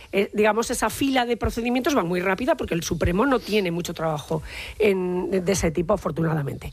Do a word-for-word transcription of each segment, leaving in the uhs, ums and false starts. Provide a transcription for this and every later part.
eh, digamos, esa fila de procedimientos va muy rápida porque el Supremo no tiene mucho trabajo en, de ese tipo, afortunadamente.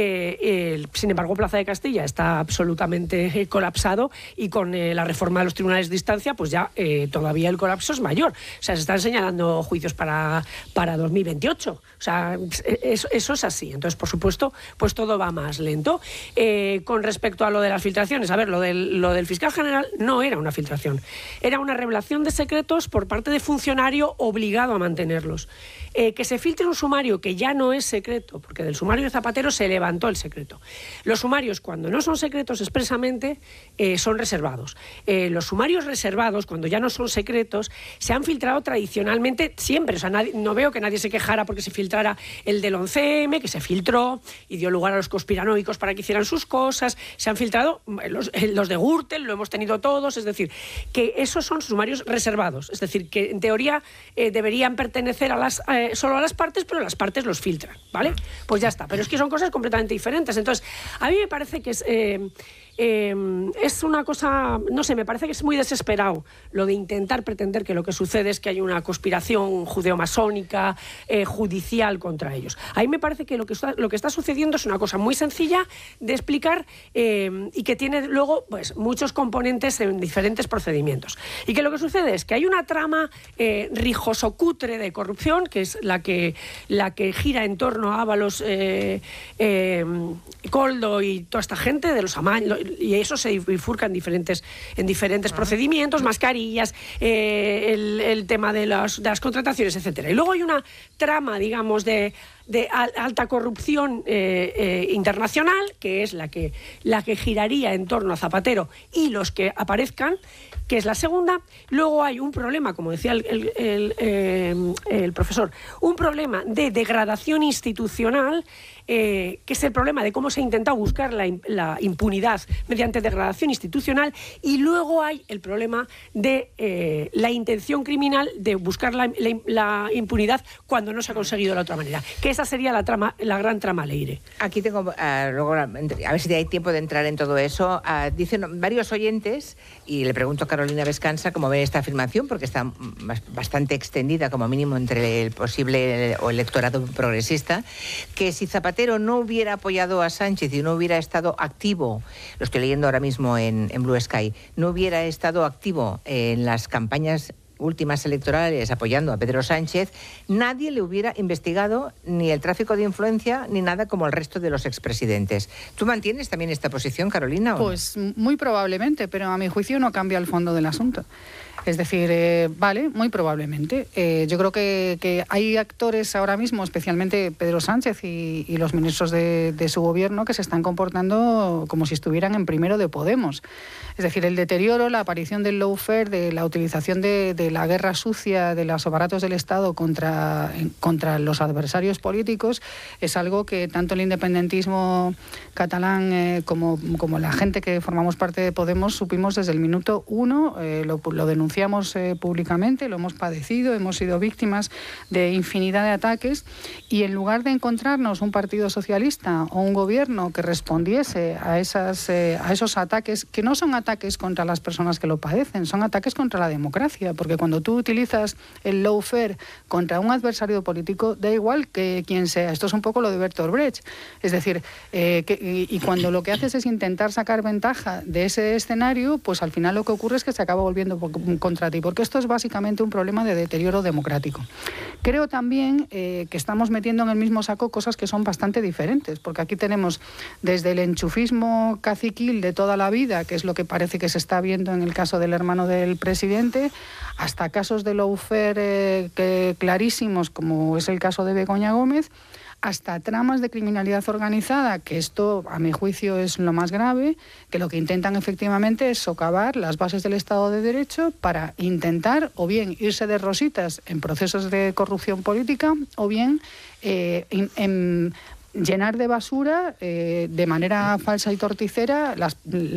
Eh, el, sin embargo, Plaza de Castilla está absolutamente eh, colapsado y con eh, la reforma de los tribunales de instancia, pues ya eh, todavía el colapso es mayor. O sea, se están señalando juicios para, para dos mil veintiocho. O sea, eso, eso es así. Entonces, por supuesto, pues todo va más lento. Eh, con respecto a lo de las filtraciones, a ver, lo del, lo del fiscal general no era una filtración. Era una revelación de secretos por parte de funcionario obligado a mantenerlos. Eh, que se filtre un sumario que ya no es secreto, porque del sumario de Zapatero se levantó el secreto. Los sumarios, cuando no son secretos expresamente, eh, son reservados. Eh, los sumarios reservados, cuando ya no son secretos, se han filtrado tradicionalmente siempre. O sea, nadie, no veo que nadie se quejara porque se filtrara el del once eme, que se filtró y dio lugar a los conspiranoicos para que hicieran sus cosas. Se han filtrado los, los de Gürtel, lo hemos tenido todos. Es decir, que esos son sumarios reservados. Es decir, que en teoría eh, deberían pertenecer a las... Eh, solo a las partes, pero las partes los filtran, ¿vale? Pues ya está. Pero es que son cosas completamente diferentes. Entonces, a mí me parece que es... Eh, Eh, es una cosa, no sé, me parece que es muy desesperado lo de intentar pretender que lo que sucede es que hay una conspiración judeomasónica, eh, judicial contra ellos. A mí me parece que lo que está, lo que está sucediendo es una cosa muy sencilla de explicar eh, y que tiene luego pues muchos componentes en diferentes procedimientos. Y que lo que sucede es que hay una trama eh, rijoso-cutre de corrupción, que es la que, la que gira en torno a Ábalos, eh, eh, Coldo y toda esta gente de los amaños, y eso se bifurca en diferentes, en diferentes procedimientos, mascarillas, eh, el, el tema de las, de las contrataciones, etcétera. Y luego hay una trama, digamos, de, de alta corrupción eh, eh, internacional, que es la que, la que giraría en torno a Zapatero y los que aparezcan, que es la segunda. Luego hay un problema, como decía el, el, el, eh, el profesor, un problema de degradación institucional, eh, que es el problema de cómo se ha intentado buscar la, la impunidad mediante degradación institucional, y luego hay el problema de eh, la intención criminal de buscar la, la, la impunidad cuando no se ha conseguido de la otra manera, que esa sería la trama, la gran trama Leire. Aquí tengo, uh, luego, a ver si hay tiempo de entrar en todo eso. Uh, dicen varios oyentes, y le pregunto a Carolina Vescanza cómo ve esta afirmación, porque está bastante extendida, como mínimo, entre el posible o electorado progresista, que si Zapatero no hubiera apoyado a Sánchez y no hubiera estado activo, lo estoy leyendo ahora mismo en, en Blue Sky, no hubiera estado activo en las campañas últimas electorales apoyando a Pedro Sánchez, nadie le hubiera investigado ni el tráfico de influencia ni nada como el resto de los expresidentes. ¿Tú mantienes también esta posición, Carolina? ¿O pues no? Muy probablemente, pero a mi juicio no cambia el fondo del asunto. Es decir, eh, vale, muy probablemente. Eh, yo creo que, que hay actores ahora mismo, especialmente Pedro Sánchez y, y los ministros de, de su gobierno, que se están comportando como si estuvieran en primero de Podemos. Es decir, el deterioro, la aparición del lawfare, de la utilización de, de la guerra sucia de los aparatos del Estado contra, contra los adversarios políticos, es algo que tanto el independentismo catalán eh, como, como la gente que formamos parte de Podemos supimos desde el minuto uno, eh, lo, lo denunciamos eh, públicamente, lo hemos padecido, hemos sido víctimas de infinidad de ataques, y en lugar de encontrarnos un partido socialista o un gobierno que respondiese a, esas, eh, a esos ataques, que no son ataques contra las personas que lo padecen, son ataques contra la democracia, porque cuando tú utilizas el lawfare contra un adversario político, da igual que quien sea. Esto es un poco lo de Bertolt Brecht. Es decir, eh, que, y, y cuando lo que haces es intentar sacar ventaja de ese escenario, pues al final lo que ocurre es que se acaba volviendo contra ti, porque esto es básicamente un problema de deterioro democrático. Creo también eh, que estamos metiendo en el mismo saco cosas que son bastante diferentes, porque aquí tenemos desde el enchufismo caciquil de toda la vida, que es lo que parece que se está viendo en el caso del hermano del presidente, hasta casos de lawfare eh, que, clarísimos, como es el caso de Begoña Gómez, hasta tramas de criminalidad organizada, que esto, a mi juicio, es lo más grave, que lo que intentan efectivamente es socavar las bases del Estado de Derecho para intentar o bien irse de rositas en procesos de corrupción política o bien eh, en, en llenar de basura eh, de manera falsa y torticera las,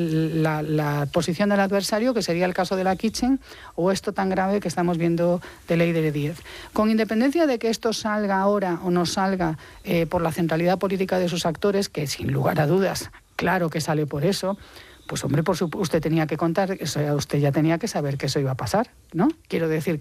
la, la posición del adversario, que sería el caso de la Kitchen o esto tan grave que estamos viendo de Leire Díez. Con independencia de que esto salga ahora o no salga eh, por la centralidad política de sus actores, que sin lugar a dudas, claro que sale por eso, pues hombre, por supuesto, usted tenía que contar, eso, usted ya tenía que saber que eso iba a pasar, ¿no? Quiero decir